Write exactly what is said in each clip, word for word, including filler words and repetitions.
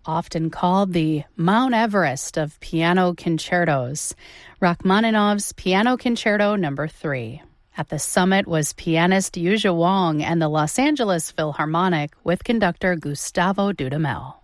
often called the Mount Everest of piano concertos, Rachmaninoff's Piano Concerto Number three. At the summit was pianist Yuzha Wang and the Los Angeles Philharmonic with conductor Gustavo Dudamel.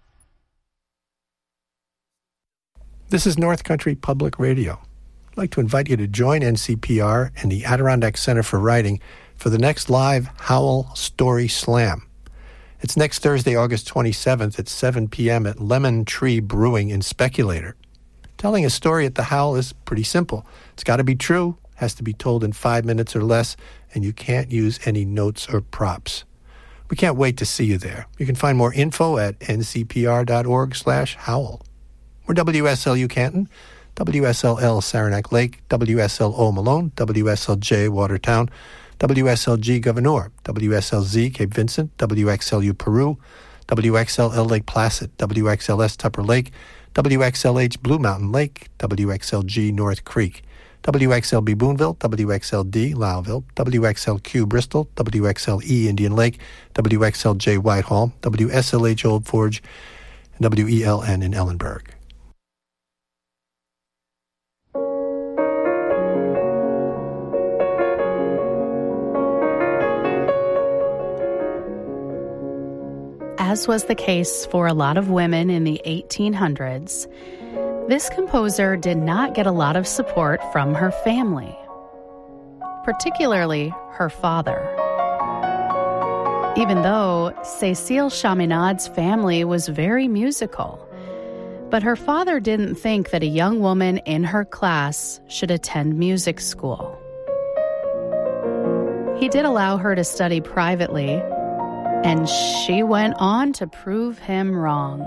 This is North Country Public Radio. I'd like to invite you to join N C P R and the Adirondack Center for Writing for the next live Howl Story Slam. It's next Thursday, August twenty-seventh at seven p.m. at Lemon Tree Brewing in Speculator. Telling a story at the Howl is pretty simple. It's got to be true, has to be told in five minutes or less, and you can't use any notes or props. We can't wait to see you there. You can find more info at ncpr.org slash howl. We're W S L U Canton, W S L L Saranac Lake, W S L O Malone, W S L J Watertown, W S L G Gouverneur, W S L Z Cape Vincent, W X L U Peru, W X L L Lake Placid, W X L S Tupper Lake, W X L H Blue Mountain Lake, W X L G North Creek, W X L B Boonville, W X L D Lowville, W X L Q Bristol, W X L E Indian Lake, W X L J Whitehall, W S L H Old Forge, and W E L N in Ellenburg. As was the case for a lot of women in the eighteen hundreds, this composer did not get a lot of support from her family, particularly her father. Even though Cécile Chaminade's family was very musical, but her father didn't think that a young woman in her class should attend music school. He did allow her to study privately, and she went on to prove him wrong.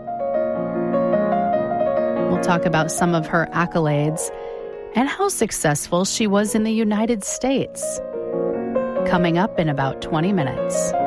We'll talk about some of her accolades and how successful she was in the United States. Coming up in about twenty minutes.